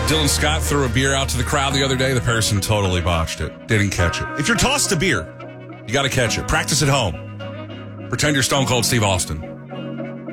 Dylan Scott threw a beer out to the crowd the other day. The person totally botched it. Didn't catch it. If you're tossed a beer, you got to catch it. Practice at home. Pretend you're Stone Cold Steve Austin.